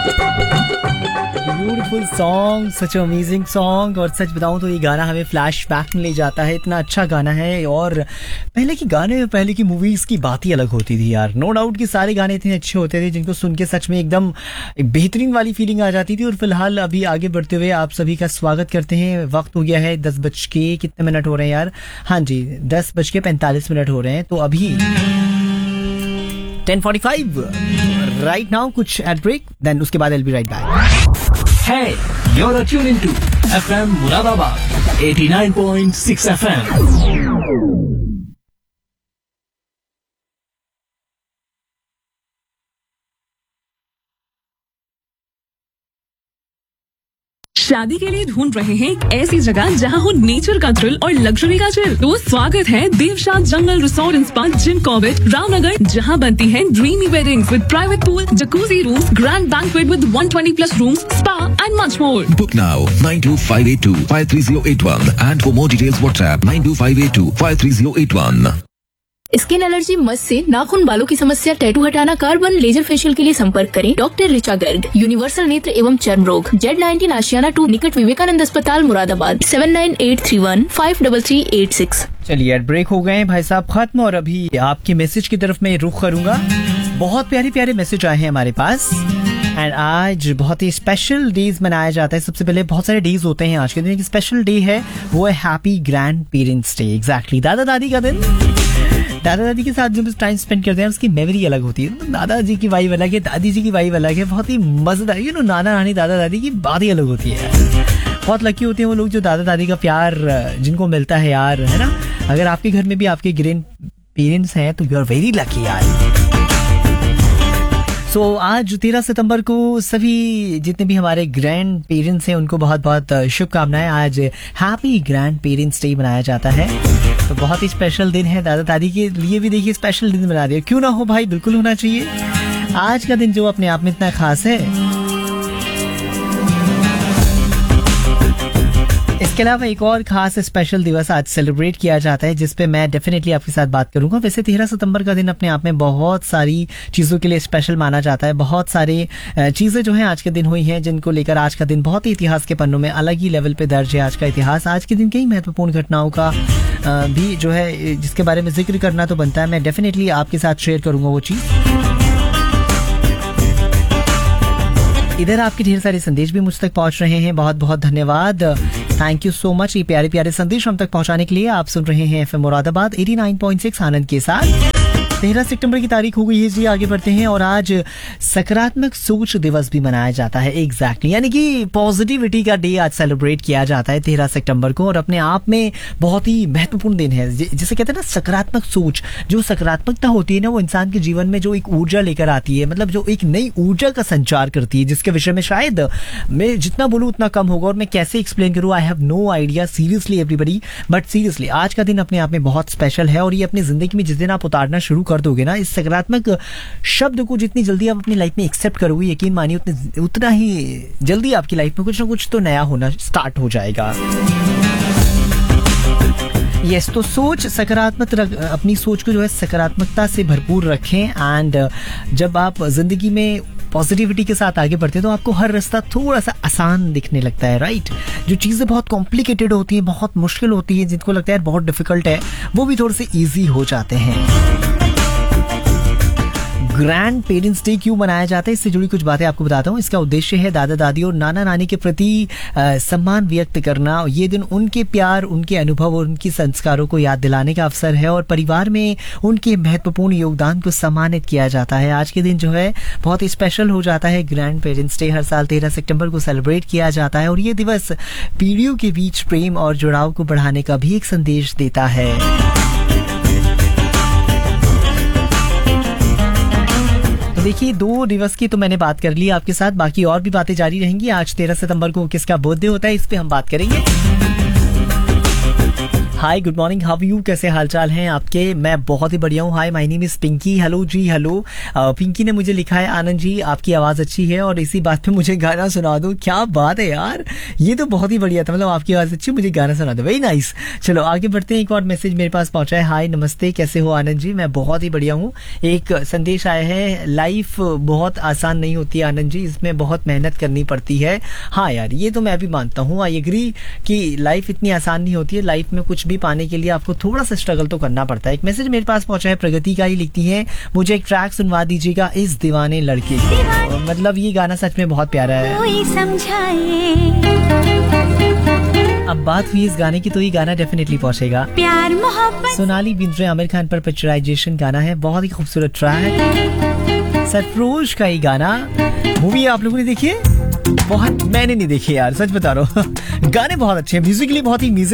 Beautiful song, such amazing song. और सच बताऊं तो ये गाना हमें फ्लैश बैक में ले जाता है, इतना अच्छा गाना है। और पहले के गाने, पहले की मूवीज की बात ही अलग होती थी यार। नो डाउट कि सारे गाने इतने अच्छे होते थे जिनको सुन के सच में एकदम एक बेहतरीन वाली फीलिंग आ जाती थी। और फिलहाल अभी आगे बढ़ते हुए आप सभी का स्वागत करते हैं। वक्त हो गया है 10 बज के कितने मिनट हो रहे हैं यार? हाँ जी, 10:45 हो रहे हैं। तो अभी 10:45 राइट नाउ, कुछ एड ब्रेक, देन उसके बाद I'll be right back. Hey, you're tuned into FM Muradabad 89.6 FM. शादी के लिए ढूंढ रहे हैं एक ऐसी जगह जहां हो नेचर का थ्रिल और लग्जरी का चिल? तो स्वागत है देवशाद जंगल resort and spa Jim Corbett Ramnagar, जहां बनती हैं dreamy weddings with private pool, jacuzzi rooms, grand banquet with 120+ rooms, spa and much more. Book now 9258253081 and for more details WhatsApp 92582 skin allergy, मस से नाखून, बालों की समस्या, टैटू हटाना, कार्बन लेजर फेशियल के लिए संपर्क करें डॉक्टर ऋचा गर्ग, यूनिवर्सल नेत्र एवं चर्म रोग, Z19 आशियाना 2 निकट विवेकानंद अस्पताल मुरादाबाद, 798331533886. चलिए एड ब्रेक हो गए भाई साहब खत्म। और अभी आपके मैसेज की तरफ मैं रुख करूंगा। बहुत प्यारे प्यारे मैसेज आए हैं हमारे पास। एंड आज बहुत ही स्पेशल डेज मनाया जाता है। सबसे पहले बहुत सारे डेज होते हैं, आज के दिन एक स्पेशल डे है, वो है happy grand parents day. Exactly, दादा दादी का दिन। दादा दादी के साथ जो टाइम स्पेंड करते हैं उसकी मेमोरी अलग होती है। दादाजी की वाइब अलग है, दादी जी की वाइब अलग है, बहुत ही मजेदार। नाना नानी दादा दादी की बात ही अलग होती है। बहुत लकी होते हैं वो लोग जो दादा दादी का प्यार जिनको मिलता है यार, है ना। अगर आपके घर में भी आपके ग्रैंड पेरेंट्स हैं तो यू आर वेरी लकी यार। सो आज 13 सितंबर को सभी जितने भी हमारे ग्रैंड पेरेंट्स हैं उनको बहुत बहुत शुभकामनाएं। आज हैप्पी ग्रैंड पेरेंट्स डे मनाया जाता है, तो बहुत ही स्पेशल दिन है। दादा दादी के लिए भी देखिए स्पेशल दिन बना दिया, क्यों ना हो भाई, बिल्कुल होना चाहिए। आज का दिन जो अपने आप में इतना खास है। इसके अलावा एक और खास स्पेशल दिवस आज सेलिब्रेट किया जाता है जिसपे मैं डेफिनेटली आपके साथ बात करूंगा। वैसे 13 सितंबर का दिन अपने आप में बहुत सारी चीजों के लिए स्पेशल माना जाता है। बहुत सारे चीजें जो हैं आज के दिन हुई हैं जिनको लेकर आज का दिन बहुत ही इतिहास के पन्नों में अलग ही लेवल पे दर्ज है। आज का इतिहास, आज के दिन कई महत्वपूर्ण घटनाओं का भी जो है जिसके बारे में जिक्र करना तो बनता है। मैं डेफिनेटली आपके साथ शेयर करूंगा वो चीज। इधर आपके ढेर सारे संदेश भी मुझ तक पहुंच रहे हैं, बहुत बहुत धन्यवाद, थैंक यू सो मच। ये प्यारे प्यारे संदेश हम तक पहुंचाने के लिए। आप सुन रहे हैं FM मुरादाबाद 89.6 आनंद के साथ। 13 सितंबर की तारीख हो गई है जी, आगे बढ़ते हैं। और आज सकारात्मक सोच दिवस भी मनाया जाता है। एग्जैक्टली, यानी कि पॉजिटिविटी का डे आज सेलिब्रेट किया जाता है 13 सितंबर को। और अपने आप में बहुत ही महत्वपूर्ण दिन है। जिसे कहते हैं ना सकारात्मक सोच, जो सकारात्मकता होती है ना वो इंसान के जीवन में जो एक ऊर्जा लेकर आती है, मतलब जो एक नई ऊर्जा का संचार करती है, जिसके विषय में शायद मैं जितना बोलूँ उतना कम होगा। और मैं कैसे एक्सप्लेन करूँ, I have no idea seriously everybody, but seriously आज का दिन अपने आप में बहुत स्पेशल है। और ये अपनी जिंदगी में जिस दिन आप उतारना शुरू कर दोगे ना इस सकारात्मक शब्द को, जितनी जल्दी आप अपनी लाइफ में एक्सेप्ट करोगे, यकीन मानिए उतना ही जल्दी आपकी लाइफ में कुछ ना कुछ तो नया होना स्टार्ट हो जाएगा। यस, तो सोच सकारात्मक अपनी सोच को जो है सकारात्मकता से भरपूर रखें। एंड जब आप जिंदगी में पॉजिटिविटी के साथ आगे बढ़ते हैं तो आपको हर रास्ता थोड़ा सा आसान दिखने लगता है, राइट। जो चीजें बहुत कॉम्प्लिकेटेड होती हैं, बहुत मुश्किल होती है, जिनको लगता है बहुत डिफिकल्ट है, वो भी थोड़े से ईजी हो जाते हैं। ग्रैंड पेरेंट्स डे क्यों मनाया जाता है, इससे जुड़ी कुछ बातें आपको बताता हूँ। इसका उद्देश्य है दादा दादी और नाना नानी के प्रति सम्मान व्यक्त करना। ये दिन उनके प्यार, उनके अनुभव और उनकी संस्कारों को याद दिलाने का अवसर है और परिवार में उनके महत्वपूर्ण योगदान को सम्मानित किया जाता है। आज के दिन जो है बहुत ही स्पेशल हो जाता है। ग्रैंड पेरेंट्स डे हर साल 13 सितंबर को सेलिब्रेट किया जाता है और ये दिवस पीढ़ियों के बीच प्रेम और जुड़ाव को बढ़ाने का भी एक संदेश देता है। देखिए, 2 दिवस की तो मैंने बात कर ली आपके साथ, बाकी और भी बातें जारी रहेंगी। आज 13 सितंबर को किसका बर्थडे होता है इस पे हम बात करेंगे। Hi good morning, how you, कैसे हालचाल हैं आपके? मैं बहुत ही बढ़िया हूँ। हाय, my name is Pinky. Hello ji, hello. Pinky ने मुझे लिखा है, आनंद जी आपकी आवाज़ अच्छी है और इसी बात पे मुझे गाना सुना दो। क्या बात है यार, ये तो बहुत ही बढ़िया था। मतलब आपकी आवाज़ अच्छी, मुझे गाना सुना दो। Very nice. चलो आगे बढ़ते हैं। एक और मैसेज मेरे पास पहुंचा है। हाय नमस्ते, कैसे हो आनंद जी? मैं बहुत ही बढ़िया हूँ। एक संदेश आया है, लाइफ बहुत आसान नहीं होती आनंद जी, इसमें बहुत मेहनत करनी पड़ती है। हाँ यार, ये तो मैं भी मानता हूँ। आई एग्री कि लाइफ इतनी आसान नहीं होती है। लाइफ में कुछ भी पाने के लिए आपको थोड़ा सा स्ट्रगल तो करना पड़ता है। एक मैसेज मेरे पास पहुंचा है, प्रगति का ही लिखती है, मुझे एक ट्रैक सुनवा दीजिएगा, इस दीवाने लड़के को। मतलब ये गाना सच में बहुत प्यारा है। अब बात हुई इस गाने की, तो ये गाना डेफिनेटली पहुंचेगा। प्यार मोहब्बत सोनाली बिंद्रे, आमिर खान पर पिक्चराइजेशन गाना है, बहुत ही खूबसूरत ट्रैक। सरफरोश का ये गाना। मूवी आप लोगों ने देखी है? बहुत, मैंने नहीं देखी यार, सच बता रहा हूँ। गाने बहुत अच्छे हैं, म्यूजिकली बहुत ही म्यूजिक